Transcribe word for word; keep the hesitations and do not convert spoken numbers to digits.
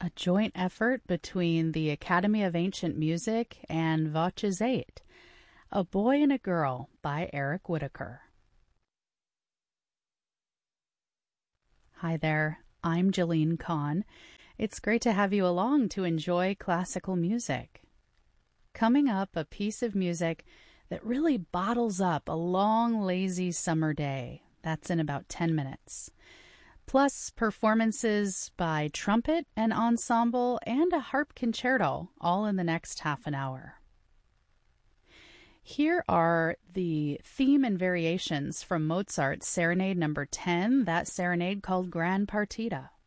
a joint effort between the Academy of Ancient Music and Voces eight, A Boy and a Girl by Eric Whitacre. Hi there, I'm Jillian Kahn. It's great to have you along to enjoy classical music. Coming up, a piece of music that really bottles up a long, lazy summer day. That's in about ten minutes. Plus performances by trumpet and ensemble and a harp concerto, all in the next half an hour. Here are the theme and variations from Mozart's Serenade number ten, that serenade called Gran Partita.